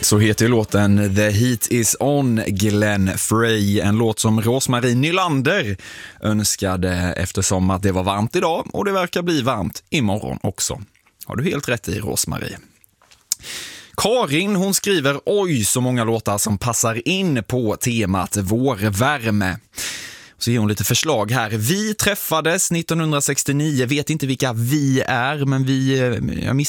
Så heter ju låten The Heat Is On, Glenn Frey. En låt som Rosmarie Nylander önskade eftersom att det var varmt idag och det verkar bli varmt imorgon också. Har du helt rätt i, Rosmarie. Karin, hon skriver: oj, så många låtar som passar in på temat vårvärme. Så ger hon lite förslag här. Vi träffades 1969, vet inte vilka vi är, men jag